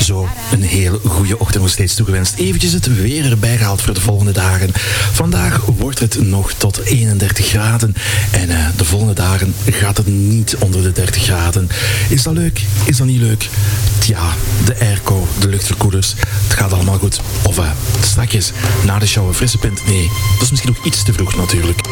Zo, een hele goede ochtend nog steeds toegewenst. Eventjes het weer erbij gehaald voor de volgende dagen. Vandaag wordt het nog tot 31 graden. En de volgende dagen gaat het niet onder de 30 graden. Is dat leuk? Is dat niet leuk? Tja, de airco, de luchtverkoelers, het gaat allemaal goed. Of straks na de show een frisse pint. Nee, dat is misschien nog iets te vroeg natuurlijk.